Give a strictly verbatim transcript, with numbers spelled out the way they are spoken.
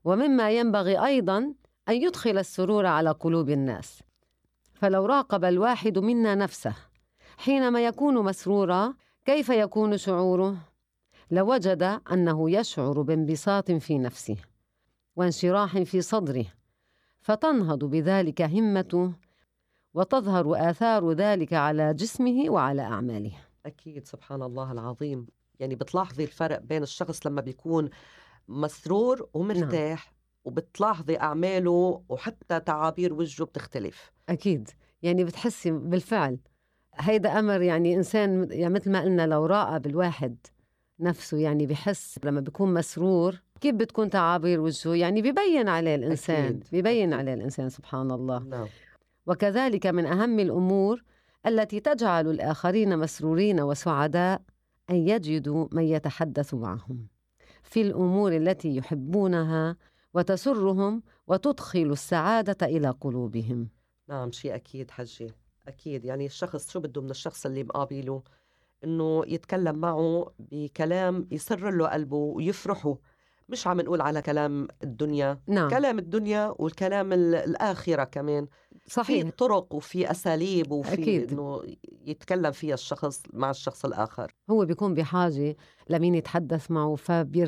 ومما ينبغي أيضاً أن يدخل السرور على قلوب الناس. فلو راقب الواحد منا نفسه حينما يكون مسرورا كيف يكون شعوره؟ لوجد أنه يشعر بانبساط في نفسه وانشراح في صدره، فتنهض بذلك همته وتظهر آثار ذلك على جسمه وعلى أعماله. أكيد، سبحان الله العظيم. يعني بتلاحظي الفرق بين الشخص لما بيكون مسرور نعم ومرتاح، وبتلاحظي أعماله وحتى تعابير وجهه بتختلف. أكيد، يعني بتحسي بالفعل هيدا أمر، يعني إنسان يعني مثل ما قلنا لو راقب الواحد نفسه يعني بحس لما بيكون مسرور كيف بتكون تعابير وجهه، يعني بيبين عليه الإنسان أكيد بيبين أكيد. عليه الإنسان سبحان الله. نعم. وكذلك من أهم الأمور التي تجعل الآخرين مسرورين وسعداء أن يجدوا من يتحدث معهم في الأمور التي يحبونها وتسرهم وتدخل السعادة إلى قلوبهم. نعم، شيء أكيد حجي. أكيد، يعني الشخص شو بده من الشخص اللي مقابله؟ إنه يتكلم معه بكلام يسر له قلبه ويفرحه. مش عم نقول على كلام الدنيا، نعم كلام الدنيا والكلام ال- الآخرة كمان في صحيح طرق وفي أساليب وفي أكيد. إنه يتكلم فيها الشخص مع الشخص الآخر. هو بيكون بحاجة لمين يتحدث معه فبير